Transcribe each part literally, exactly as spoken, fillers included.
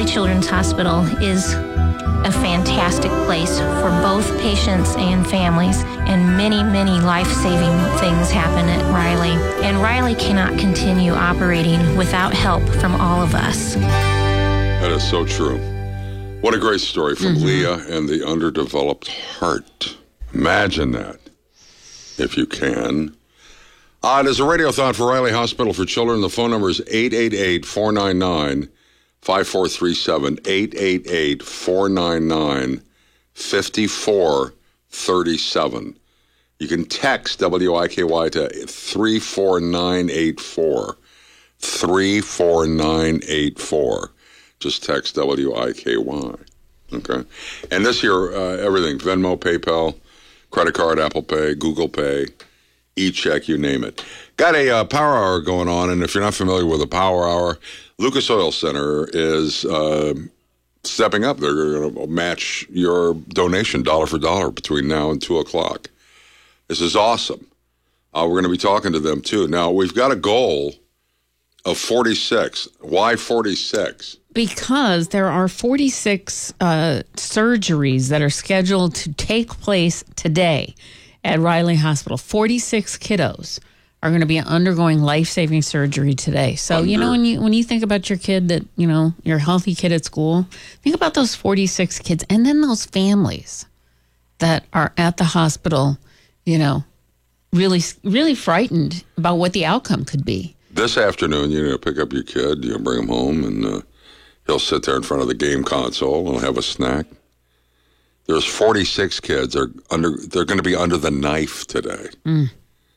Children's Hospital is a fantastic place for both patients and families, and many, many life-saving things happen at Riley. And Riley cannot continue operating without help from all of us. That is so true. What a great story from Mm-hmm. Leah and the underdeveloped heart. Imagine that, if you can. Uh, it is a radiothon for Riley Hospital for Children. The phone number is eight eight eight, four nine nine, five four three seven, eight eight eight, four nine nine, five four three seven. You can text W I K Y to three four nine eight four, three four nine eight four. Just text W I K Y. Okay? And this year, uh, everything, Venmo, PayPal, credit card, Apple Pay, Google Pay, e-check, you name it. Got a uh, power hour going on, and if you're not familiar with a power hour, Lucas Oil Center is uh, stepping up. They're going to match your donation dollar for dollar between now and two o'clock. This is awesome. Uh, we're going to be talking to them, too. Now, we've got a goal of forty-six. Why forty-six? Because there are forty-six uh, surgeries that are scheduled to take place today at Riley Hospital. forty-six kiddos are going to be undergoing life-saving surgery today. So, Under. you know, when you when you think about your kid that, you know, your healthy kid at school, think about those forty-six kids and then those families that are at the hospital, you know, really, really frightened about what the outcome could be. This afternoon, you're going to pick up your kid, you know, bring him home, and uh, he'll sit there in front of the game console and have a snack. There's forty-six kids. They're under. They're going to be under the knife today. Mm.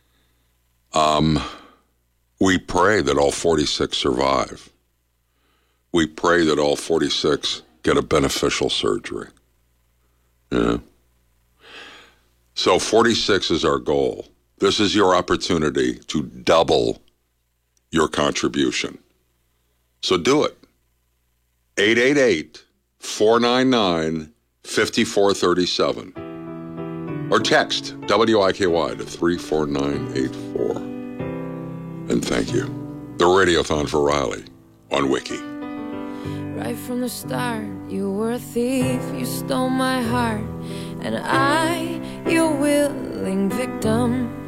Um, we pray that all forty-six survive. We pray that all forty-six get a beneficial surgery. Yeah. So forty-six is our goal. This is your opportunity to double your contribution. So do it. eight eight eight, four nine nine, five four three seven. Or text W I K Y to three four nine eight four. And thank you. The Radiothon for Riley on Wiki. Right from the start, you were a thief. You stole my heart, and I, your willing victim.